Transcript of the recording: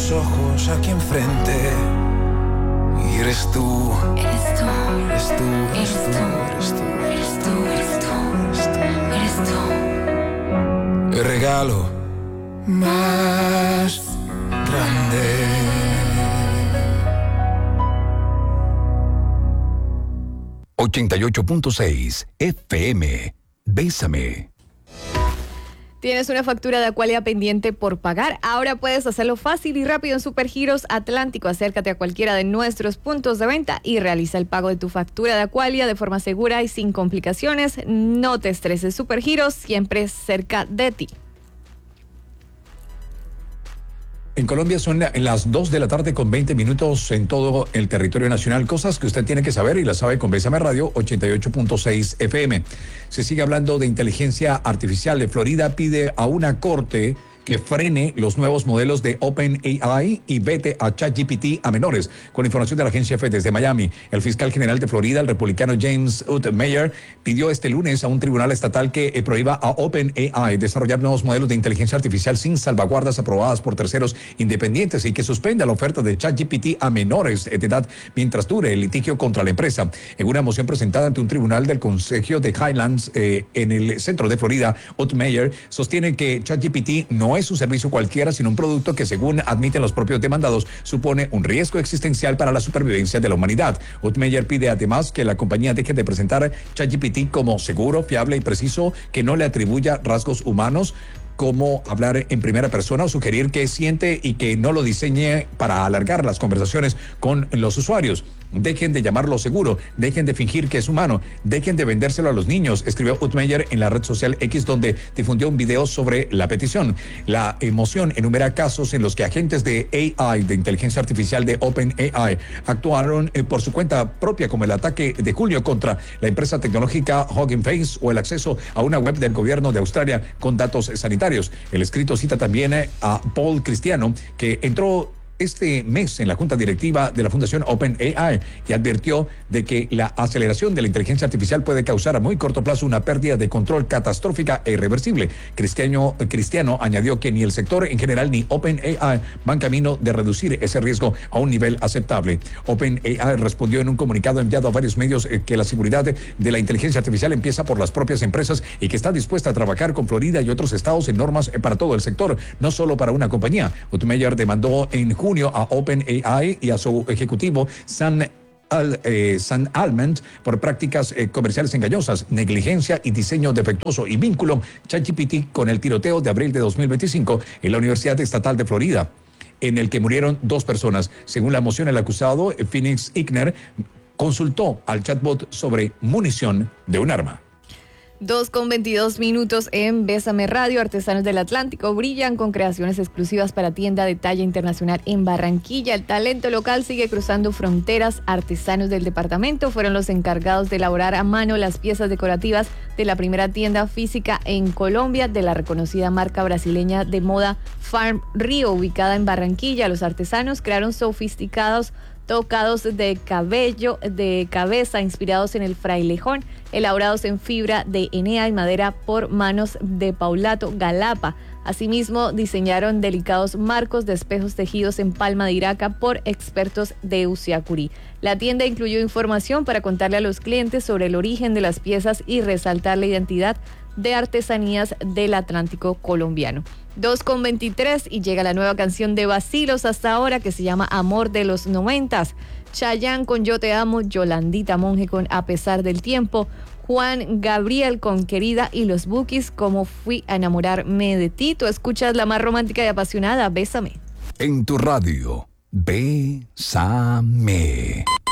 tus ojos aquí enfrente. Y eres tú. Eres tú. Eres tú. Eres tú. Eres tú. Eres tú. Eres tú. Eres tú. El regalo más grande. ...88.6 FM. Bésame. ¿Tienes una factura de Aqualia pendiente por pagar? Ahora puedes hacerlo fácil y rápido en Supergiros Atlántico. Acércate a cualquiera de nuestros puntos de venta y realiza el pago de tu factura de Aqualia de forma segura y sin complicaciones. No te estreses, Supergiros siempre cerca de ti. En Colombia son las 2 de la tarde con 20 minutos en todo el territorio nacional. Cosas que usted tiene que saber y las sabe con Bésame Radio 88.6 FM. Se sigue hablando de inteligencia artificial. Florida pide a una corte que frene los nuevos modelos de OpenAI y vete a ChatGPT a menores. Con información de la agencia EFE desde Miami, el fiscal general de Florida, el republicano James Utmeyer, pidió este lunes a un tribunal estatal que prohíba a OpenAI desarrollar nuevos modelos de inteligencia artificial sin salvaguardas aprobadas por terceros independientes y que suspenda la oferta de ChatGPT a menores de edad mientras dure el litigio contra la empresa. En una moción presentada ante un tribunal del Consejo de Highlands en el centro de Florida, Utmeyer sostiene que ChatGPT no es un servicio cualquiera, sino un producto que, según admiten los propios demandados, supone un riesgo existencial para la supervivencia de la humanidad. Utmeyer pide además que la compañía deje de presentar ChatGPT como seguro, fiable y preciso, que no le atribuya rasgos humanos, como hablar en primera persona o sugerir que siente y que no lo diseñe para alargar las conversaciones con los usuarios. Dejen de llamarlo seguro, dejen de fingir que es humano, dejen de vendérselo a los niños, escribió Utmeyer en la red social X, donde difundió un video sobre la petición. La moción enumera casos en los que agentes de AI, de inteligencia artificial de OpenAI, actuaron por su cuenta propia, como el ataque de julio contra la empresa tecnológica Hugging Face o el acceso a una web del gobierno de Australia con datos sanitarios. El escrito cita también a Paul Cristiano, que entró este mes en la junta directiva de la Fundación OpenAI y advirtió de que la aceleración de la inteligencia artificial puede causar a muy corto plazo una pérdida de control catastrófica e irreversible. Cristiano añadió que ni el sector en general ni OpenAI van camino de reducir ese riesgo a un nivel aceptable. OpenAI respondió en un comunicado enviado a varios medios que la seguridad de la inteligencia artificial empieza por las propias empresas y que está dispuesta a trabajar con Florida y otros estados en normas para todo el sector, no solo para una compañía. Utmeyer demandó en junio a OpenAI y a su ejecutivo Sam Altman por prácticas comerciales engañosas, negligencia y diseño defectuoso y vínculo ChatGPT con el tiroteo de abril de 2025 en la Universidad Estatal de Florida, en el que murieron 2 personas. Según la moción, el acusado, Phoenix Igner, consultó al chatbot sobre munición de un arma. 2:22 en Bésame Radio. Artesanos del Atlántico brillan con creaciones exclusivas para tienda de talla internacional en Barranquilla. El talento local sigue cruzando fronteras. Artesanos del departamento fueron los encargados de elaborar a mano las piezas decorativas de la primera tienda física en Colombia de la reconocida marca brasileña de moda Farm Rio, ubicada en Barranquilla. Los artesanos crearon sofisticados tocados de cabeza inspirados en el frailejón, elaborados en fibra de Enea y madera por manos de Paulato Galapa. Asimismo, diseñaron delicados marcos de espejos tejidos en palma de Iraca por expertos de Usiacurí. La tienda incluyó información para contarle a los clientes sobre el origen de las piezas y resaltar la identidad de artesanías del Atlántico colombiano. 2:23 y llega la nueva canción de Vacilos hasta ahora que se llama Amor de los 90s. Chayanne con Yo Te Amo, Yolandita Monge con A Pesar del Tiempo, Juan Gabriel con Querida y los Bukis como Fui a Enamorarme de Ti. Tú escuchas la más romántica y apasionada, Bésame. En tu radio, Bésame.